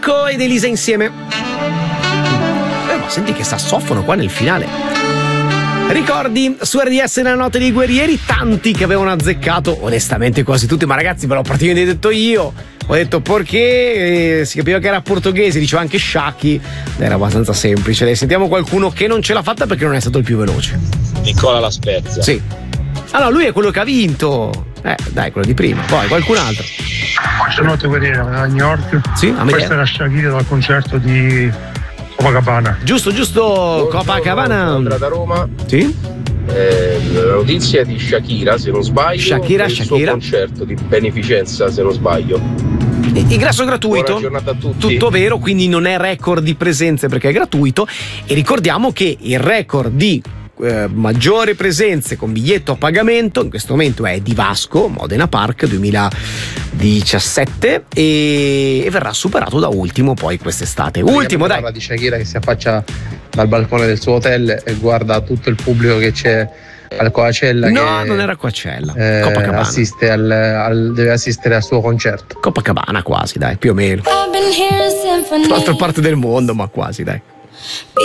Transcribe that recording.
Franco ed Elisa insieme. Ma senti che sassofono qua nel finale. Ricordi su RDS nella notte dei guerrieri, tanti che avevano azzeccato, onestamente quasi tutti, ma ragazzi ve l'ho praticamente detto io. Ho detto perché si capiva che era portoghese, diceva anche Sciacchi, era abbastanza semplice. Dai, sentiamo qualcuno che non ce l'ha fatta perché non è stato il più veloce. Nicola La Spezia. Sì. Allora lui è quello che ha vinto. Dai, quello di prima. Poi qualcun altro. Questa notte guerriera da New York. Sì, questa era Shakira dal concerto di Copacabana. Giusto, Copacabana. Andrea da Roma. Sì. La notizia di Shakira, se non sbaglio, Shakira. il suo concerto di beneficenza, se non sbaglio. Ingresso gratuito. Buona giornata a tutti. Tutto vero, quindi non è record di presenze perché è gratuito. E ricordiamo che il record di maggiori presenze con biglietto a pagamento in questo momento è di Vasco, Modena Park 2017, e verrà superato da Ultimo poi quest'estate. Ultimo, dai. Parla di Shakira che si affaccia dal balcone del suo hotel e guarda tutto il pubblico che c'è al Coachella. No, non era Coachella, Copacabana. Deve assistere al suo concerto. Copacabana quasi, dai, più o meno. L'altra parte del mondo, ma quasi, dai.